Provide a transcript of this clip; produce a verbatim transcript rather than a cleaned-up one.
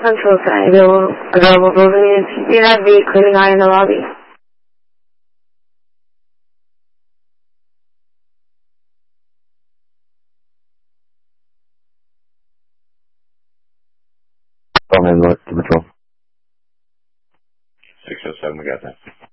Central side available, available building is Unit V, cleaning eye in the lobby. Phone in, look, to patrol. six oh seven, we got that.